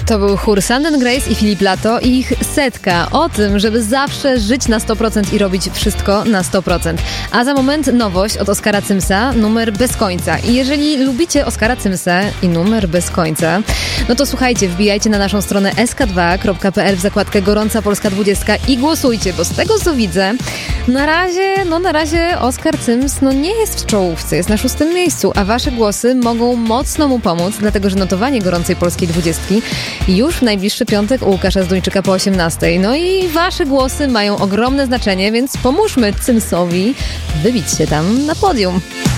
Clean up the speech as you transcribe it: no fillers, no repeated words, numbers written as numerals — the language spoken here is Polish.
To był chór Sand & Grace i Filip Lato i ich Setka. O tym, żeby zawsze żyć na 100% i robić wszystko na 100%. A za moment nowość od Oskara Cymsa, numer bez końca. I jeżeli lubicie Oskara Cymsa i numer bez końca, no to słuchajcie, wbijajcie na naszą stronę sk2.pl w zakładkę Gorąca Polska 20 i głosujcie, bo z tego co widzę, na razie Oskar Cyms nie jest w czołówce, jest na 6. miejscu, a wasze głosy mogą mocno mu pomóc, dlatego że notowanie Gorącej Polskiej 20 już w najbliższy piątek u Łukasza Zduńczyka po 18. No i wasze głosy mają ogromne znaczenie, więc pomóżmy Cymsowi wybić się tam na podium.